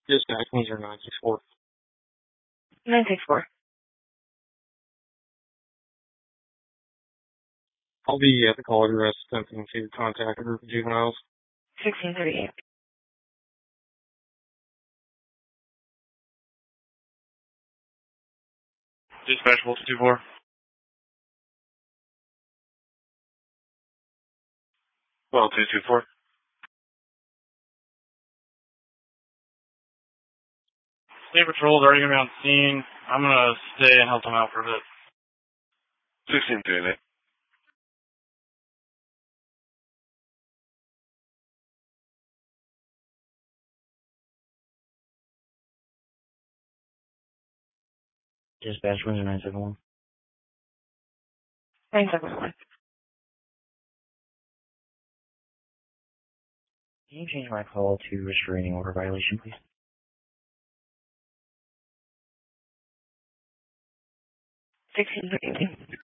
Dispatch means 964. 964. I'll be at the call address attempting to contact a group of juveniles. 1638. Dispatch 1224. Well, 224. State Patrol's already going to be on scene. I'm going to stay and help them out for a bit. 1638. Dispatch, Windsor 971. 971. Can you change my call to restraining order violation, please? 1638.